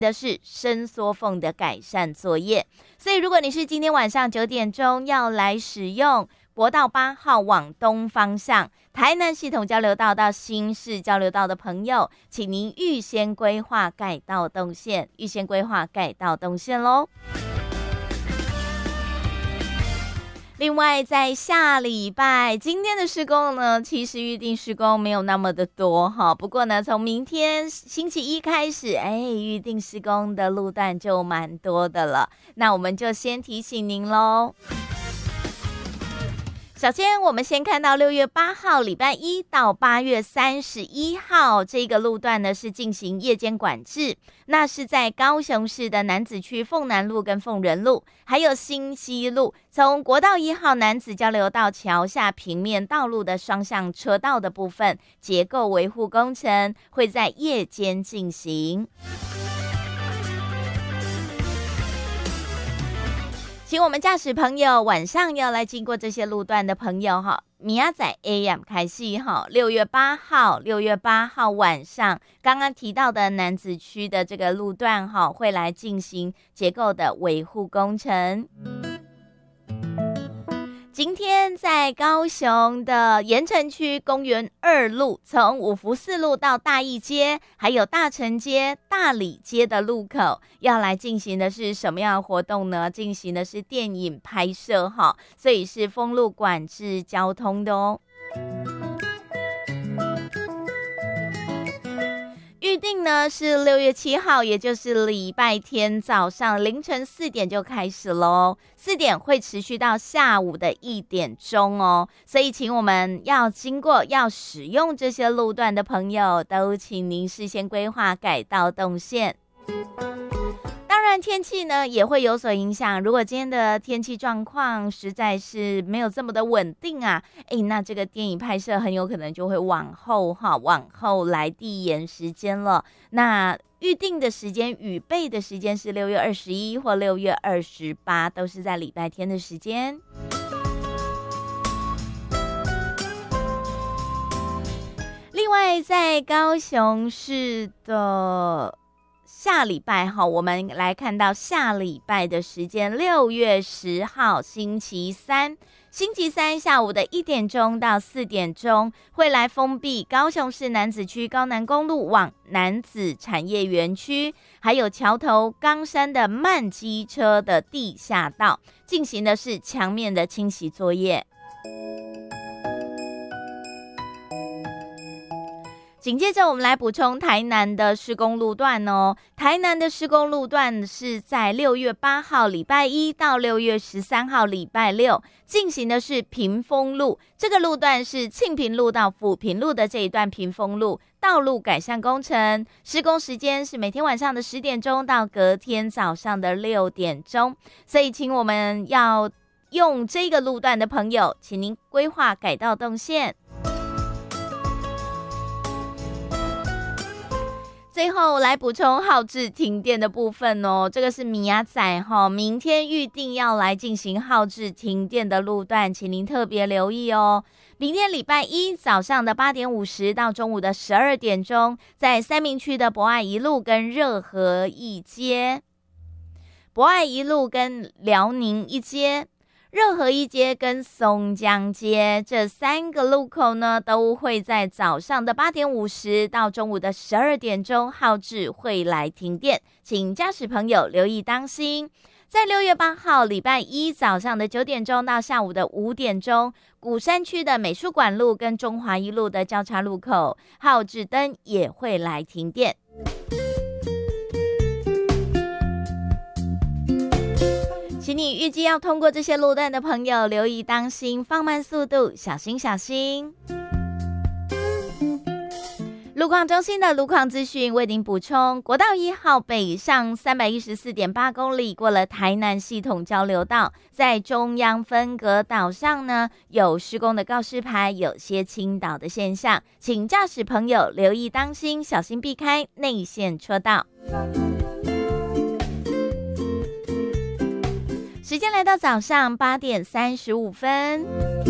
的是伸缩缝的改善作业。所以如果你是今天晚上9点钟要来使用国道8号往东方向台南系统交流道到新市交流道的朋友，请您预先规划改道动线，咯。另外在下礼拜今天的施工呢，其实预定施工没有那么的多哈，不过呢从明天星期一开始，预定施工的路段就蛮多的了，那我们就先提醒您咯。首先我们先看到6月8号礼拜一到8月31号这个路段呢是进行夜间管制，那是在高雄市的楠梓区凤南路跟凤仁路还有新西路，从国道1号楠梓交流道桥下平面道路的双向车道的部分结构维护工程会在夜间进行。请我们驾驶朋友晚上要来经过这些路段的朋友哈，明仔 AM 开始哈，6月8号晚上刚刚提到的楠梓区的这个路段哈，会来进行结构的维护工程。今天在高雄的盐埕区公园2路，从五福四路到大义街还有大成街、大理街的路口要来进行的是什么样的活动呢？进行的是电影拍摄哈，所以是封路管制交通的哦。预定呢是6月7号，也就是礼拜天早上凌晨4点就开始咯，4点会持续到下午的1点钟哦。所以请我们要经过要使用这些路段的朋友，都请您事先规划改道动线。当然天气呢也会有所影响，如果今天的天气状况实在是没有这么的稳定啊，那这个电影拍摄很有可能就会往后来递延时间了。那预定的时间预备的时间是6月21或6月28，都是在礼拜天的时间。另外在高雄市的下礼拜哈，我们来看到下礼拜的时间，6月10号星期三下午的1点钟到4点钟会来封闭高雄市楠梓区高南公路往楠梓产业园区还有桥头冈山的慢机车的地下道，进行的是墙面的清洗作业。紧接着我们来补充台南的施工路段哦。台南的施工路段是在6月8号礼拜一到6月13号礼拜六进行的是屏风路，这个路段是庆平路到府平路的这一段屏风路道路改善工程，施工时间是每天晚上的10点钟到隔天早上的6点钟，所以请我们要用这个路段的朋友，请您规划改道动线。最后来补充号志停电的部分哦，这个是明仔哈，明天预定要来进行号志停电的路段，请您特别留意哦。明天礼拜一早上的8点50到中午的12点钟，在三民区的博爱一路跟热河一街，博爱一路跟辽宁一街，热河一街跟松江街这3个路口呢，都会在早上的8点50到中午的12点钟号志会来停电，请驾驶朋友留意当心。在6月8号礼拜一早上的9点钟到下午的5点钟，鼓山区的美术馆路跟中华一路的交叉路口号志灯也会来停电。请你预计要通过这些路段的朋友留意当心，放慢速度，小心小心。路况中心的路况资讯为您补充，国道1号北上 314.8 公里过了台南系统交流道，在中央分隔岛上呢有施工的告示牌，有些倾倒的现象，请驾驶朋友留意当心，小心避开内线车道。时间来到早上8点35分。